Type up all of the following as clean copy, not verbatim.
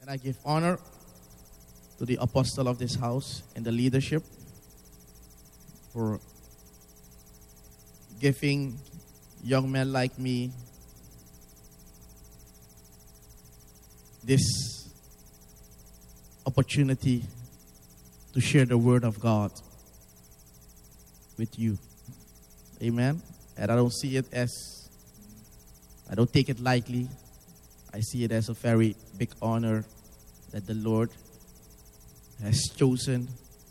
And I give honor to the apostle of this house and the leadership for giving young men like me this opportunity to share the word of God with you. Amen. And I don't take it lightly. I see it as a very big honor that the Lord has chosen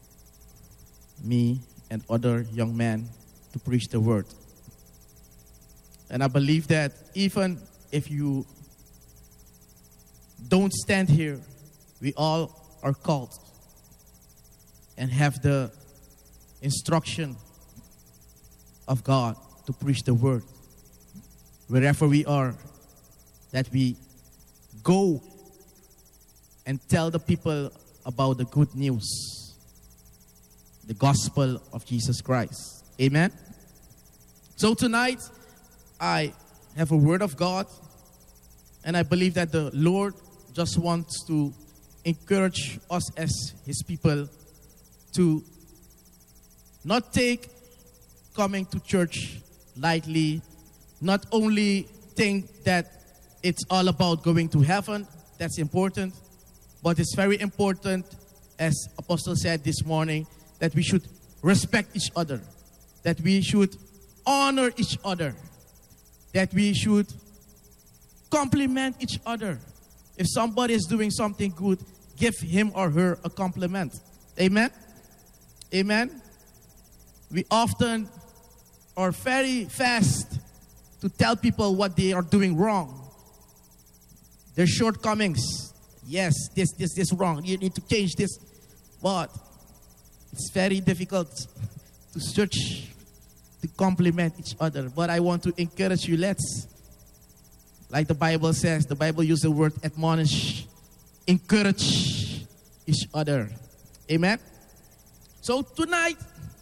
me and other young men to preach the word. And I believe that even if you don't stand here, we all are called and have the instruction of God to preach the word. Wherever we are, that we go and tell the people about the good news, the gospel of Jesus Christ. Amen? So tonight, I have a word of God, and I believe that the Lord just wants to encourage us as His people to not take coming to church lightly, not only think that it's all about going to heaven. That's important. But it's very important, as Apostle said this morning, that we should respect each other, that we should honor each other, that we should compliment each other. If somebody is doing something good, give him or her a compliment. Amen? Amen? We often are very fast to tell people what they are doing wrong. Their shortcomings. Yes, this wrong. You need to change this. But it's very difficult to search, to compliment each other. But I want to encourage you, like the Bible says, the Bible uses the word admonish, encourage each other. Amen? So tonight,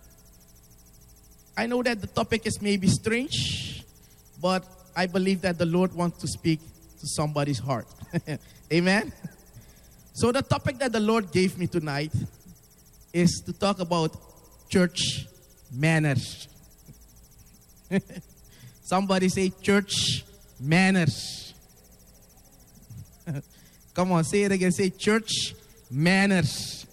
I know that the topic is maybe strange, but I believe that the Lord wants to speak to somebody's heart. Amen? So the topic that the Lord gave me tonight is to talk about church manners. Somebody say church manners. Come on, say it again. Say church manners.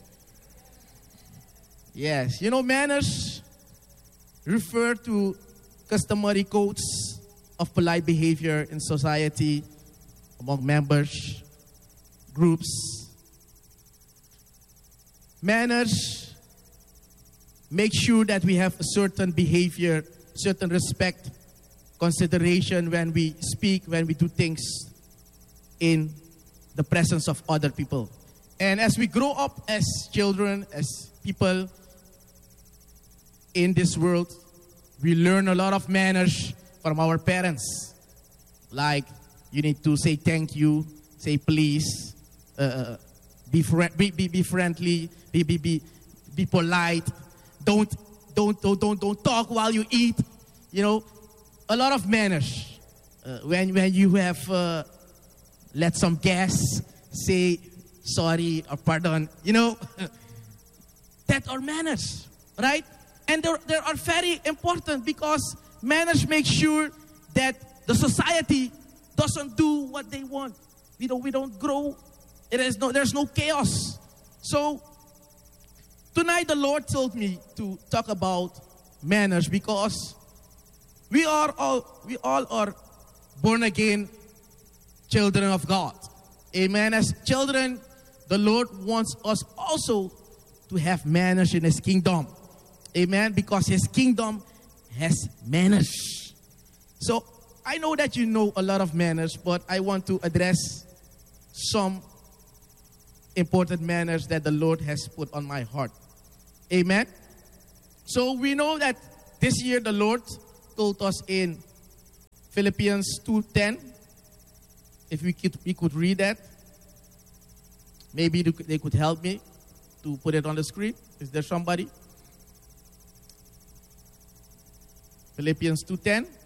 Yes, you know, manners refer to customary codes of polite behavior in society among members, groups. Manners make sure that we have a certain behavior, certain respect, consideration when we speak, when we do things in the presence of other people. And as we grow up as children, as people in this world, we learn a lot of manners from our parents. Like, you need to say thank you, say please, be friendly, be polite. Don't talk while you eat. You know, a lot of manners. When you have let some gas, say sorry or pardon. You know, that are manners, right? And they are very important because manners make sure that the society doesn't do what they want. We don't grow. There's no chaos. So tonight the Lord told me to talk about manners because we all are born again children of God. Amen. As children, the Lord wants us also to have manners in His kingdom. Amen. Because His kingdom has manners. So I know that you know a lot of manners, but I want to address some important manners that the Lord has put on my heart. Amen. So we know that this year the Lord told us in Philippians 2:10. If we could read that. Maybe they could help me to put it on the screen. Is there somebody? Philippians 2:10.